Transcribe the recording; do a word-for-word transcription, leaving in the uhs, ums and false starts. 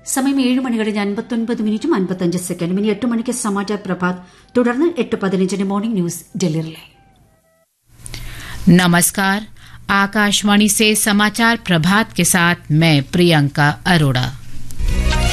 സമയം ഏഴ് മണി കഴിഞ്ഞ് അൻപത്തൊൻപത് മിനിറ്റും അൻപത്തഞ്ച് സെക്കൻഡും. ഇനി എട്ട് മണിക്ക് സമാചാർ പ്രഭാത്, തുടർന്ന് എട്ട് പതിനഞ്ചിന് മോർണിംഗ് ന്യൂസ് ഡൽഹിയിലെ. नमस्कार, आकाशवाणी से समाचार प्रभात के साथ मैं प्रियंका अरोड़ा।